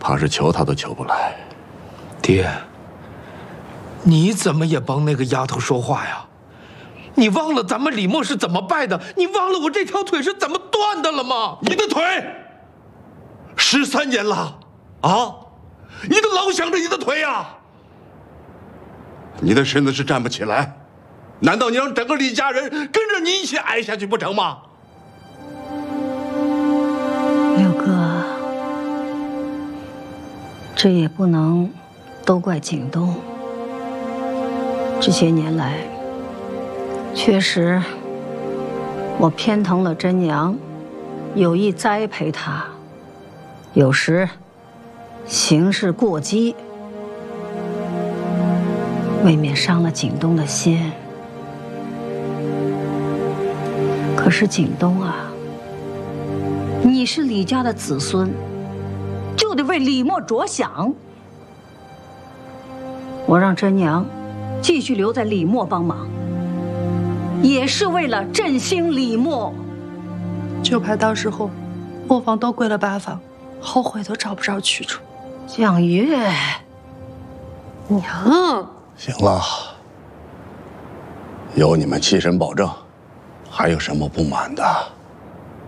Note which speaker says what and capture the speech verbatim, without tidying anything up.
Speaker 1: 怕是求他都求不来。
Speaker 2: 爹，你怎么也帮那个丫头说话呀？你忘了咱们李默是怎么败的？你忘了我这条腿是怎么断的了吗？
Speaker 3: 你的腿十三年了啊！你都老想着你的腿呀！你的身子是站不起来，难道你让整个李家人跟着你一起挨下去不成吗？
Speaker 4: 六哥，这也不能都怪景东。这些年来，确实我偏疼了真娘，有意栽培她，有时行事过激，未免伤了景东的心。可是景东啊，你是李家的子孙，就得为李默着想。我让真娘继续留在李默帮忙，也是为了振兴李默。
Speaker 5: 就怕到时候磨坊都归了八方，后悔都找不着去处。
Speaker 4: 蒋月，
Speaker 5: 娘，
Speaker 1: 行了，有你们七神保证，还有什么不满的？